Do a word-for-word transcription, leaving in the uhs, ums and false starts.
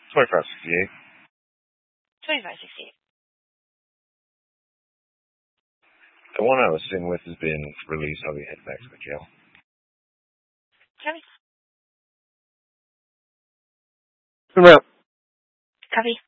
twenty-five sixty-eight. twenty-five sixty-eight. The one I was sitting with has been released. I'll be heading back to the jail. Copy. Come out. Copy.